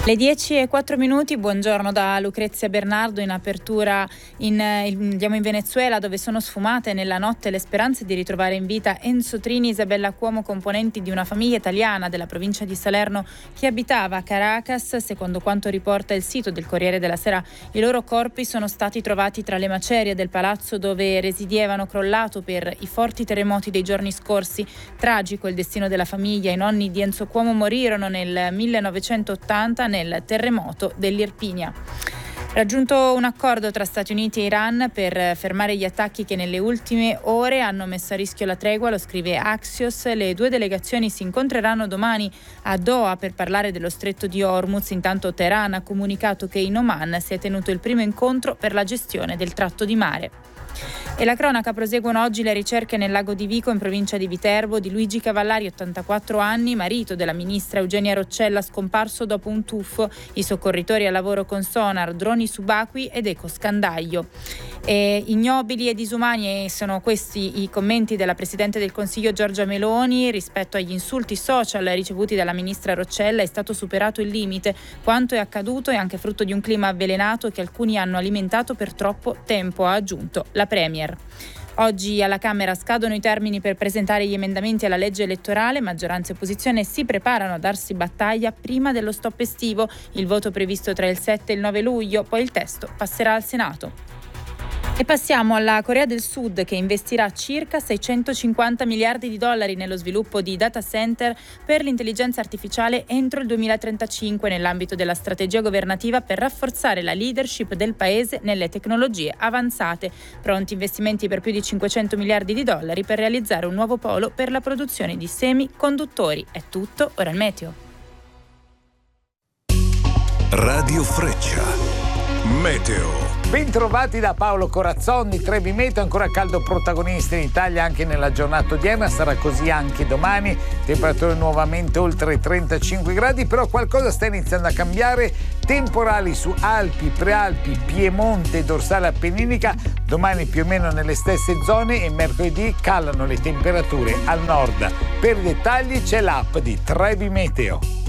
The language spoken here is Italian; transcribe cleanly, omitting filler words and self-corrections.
Le 10:04, buongiorno da Lucrezia Bernardo. In apertura andiamo in Venezuela, dove sono sfumate nella notte le speranze di ritrovare in vita Enzo Trini e Isabella Cuomo, componenti di una famiglia italiana della provincia di Salerno che abitava a Caracas. Secondo quanto riporta il sito del Corriere della Sera, i loro corpi sono stati trovati tra le macerie del palazzo dove residievano, crollato per i forti terremoti dei giorni scorsi. Tragico il destino della famiglia. I nonni di Enzo Cuomo morirono nel 1980 nel terremoto dell'Irpinia. Raggiunto un accordo tra Stati Uniti e Iran per fermare gli attacchi che nelle ultime ore hanno messo a rischio la tregua, lo scrive Axios. Le due delegazioni si incontreranno domani a Doha per parlare dello stretto di Hormuz. Intanto Teheran ha comunicato che in Oman si è tenuto il primo incontro per la gestione del tratto di mare. E la cronaca: proseguono oggi le ricerche nel lago di Vico, in provincia di Viterbo, di Luigi Cavallari, 84 anni, marito della ministra Eugenia Roccella, scomparso dopo un tuffo. I soccorritori al lavoro con sonar, droni subacquei ed ecoscandaglio. Ignobili e disumani sono questi i commenti della Presidente del Consiglio Giorgia Meloni rispetto agli insulti social ricevuti dalla ministra Roccella. È stato superato il limite. Quanto è accaduto è anche frutto di un clima avvelenato che alcuni hanno alimentato per troppo tempo, ha aggiunto la Premier. Oggi alla Camera scadono i termini per presentare gli emendamenti alla legge elettorale. Maggioranza e opposizione si preparano a darsi battaglia prima dello stop estivo. Il voto previsto tra il 7 e il 9 luglio, poi il testo passerà al Senato. E passiamo alla Corea del Sud, che investirà circa 650 miliardi di dollari nello sviluppo di data center per l'intelligenza artificiale entro il 2035, nell'ambito della strategia governativa per rafforzare la leadership del paese nelle tecnologie avanzate. Pronti investimenti per più di 500 miliardi di dollari per realizzare un nuovo polo per la produzione di semiconduttori. È tutto, ora il meteo. Radio Freccia, meteo. Bentrovati da Paolo Corazzoni. Trevi Meteo ancora caldo protagonista in Italia anche nella giornata odierna, sarà così anche domani, temperature nuovamente oltre 35 gradi, però qualcosa sta iniziando a cambiare. Temporali su Alpi, Prealpi, Piemonte e dorsale appenninica, domani più o meno nelle stesse zone, e mercoledì calano le temperature al nord. Per i dettagli c'è l'app di Trevi Meteo.